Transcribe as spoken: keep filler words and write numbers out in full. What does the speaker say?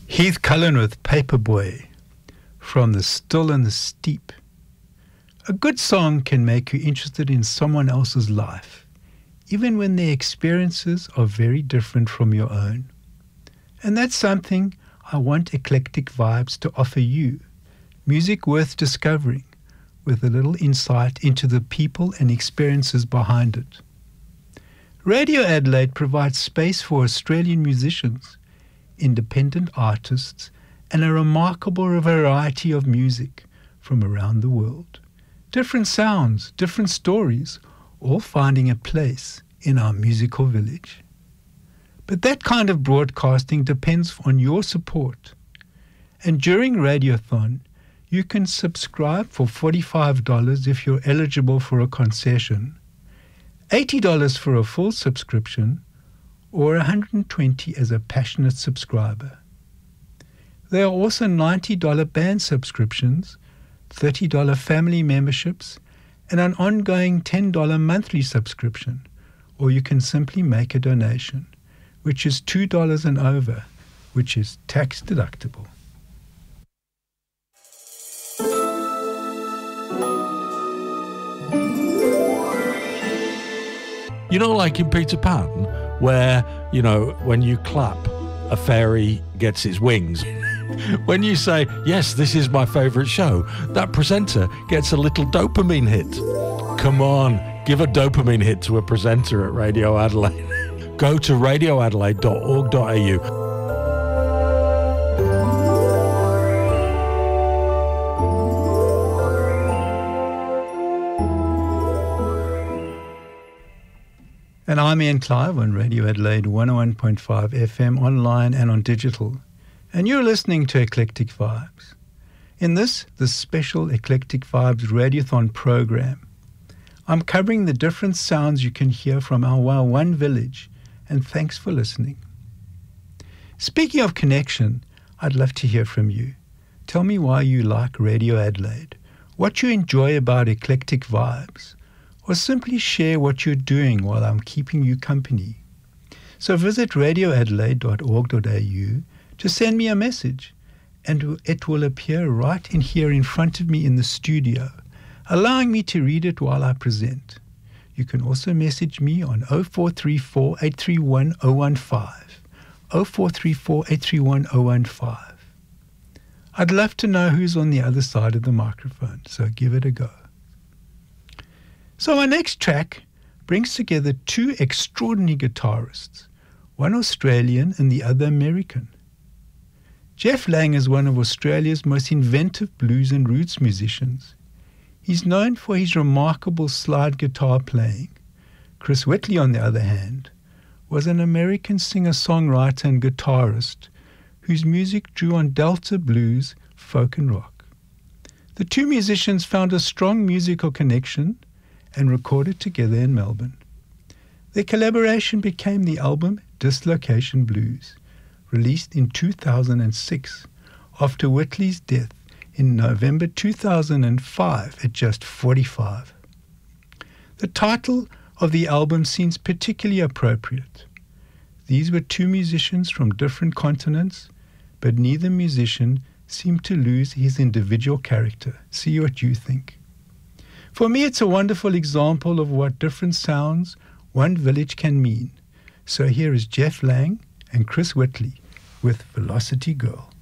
Heath Cullen with Paperboy from The Still and the Steep. A good song can make you interested in someone else's life, even when their experiences are very different from your own. And that's something I want Eclectic Vibes to offer you. Music worth discovering, with a little insight into the people and experiences behind it. Radio Adelaide provides space for Australian musicians, independent artists, and a remarkable variety of music from around the world. Different sounds, different stories, all finding a place in our musical village. But that kind of broadcasting depends on your support. And during Radiothon, you can subscribe for forty-five dollars if you're eligible for a concession, eighty dollars for a full subscription, or one hundred twenty dollars as a passionate subscriber. There are also ninety dollars band subscriptions, thirty dollars family memberships, and an ongoing ten dollars monthly subscription, or you can simply make a donation, which is two dollars and over, which is tax deductible. You know, like in Peter Pan, where, you know, when you clap, a fairy gets its wings. When you say, yes, this is my favourite show, that presenter gets a little dopamine hit. Come on, give a dopamine hit to a presenter at Radio Adelaide. Go to radio adelaide dot org dot a u. And I'm Ian Clive on Radio Adelaide one oh one point five F M, online and on digital. And you're listening to Eclectic Vibes. In this, the special Eclectic Vibes Radiothon program, I'm covering the different sounds you can hear from our One Village, and thanks for listening. Speaking of connection, I'd love to hear from you. Tell me why you like Radio Adelaide, what you enjoy about Eclectic Vibes, or simply share what you're doing while I'm keeping you company. So visit radio adelaide dot org dot a u to send me a message, and it will appear right in here in front of me in the studio, allowing me to read it while I present. You can also message me on oh four three four, eight three one, oh one five, oh four three four, eight three one, oh one five. I'd love to know who's on the other side of the microphone, so give it a go. So my next track brings together two extraordinary guitarists, one Australian and the other American. Jeff Lang is one of Australia's most inventive blues and roots musicians. He's known for his remarkable slide guitar playing. Chris Whitley, on the other hand, was an American singer-songwriter and guitarist whose music drew on Delta blues, folk and rock. The two musicians found a strong musical connection and recorded together in Melbourne. Their collaboration became the album Dislocation Blues, released in two thousand six after Whitley's death in November two thousand five at just forty-five. The title of the album seems particularly appropriate. These were two musicians from different continents, but neither musician seemed to lose his individual character. See what you think. For me, it's a wonderful example of what different sounds one village can mean. So here is Jeff Lang and Chris Whitley with Velocity Girl.